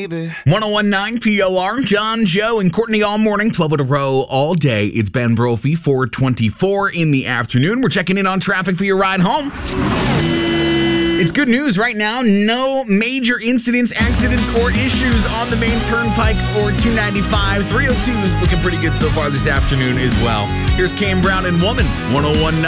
baby. 1019 POR, John, Joe, and Courtney all morning, 12 in a row all day. It's Ben Brophy, 4:24 in the afternoon. We're checking in on traffic for your ride home. It's good news right now. No major incidents, accidents, or issues on the main turnpike or 295. 302 is looking pretty good so far this afternoon as well. Here's Cam Brown and Woman, 1019.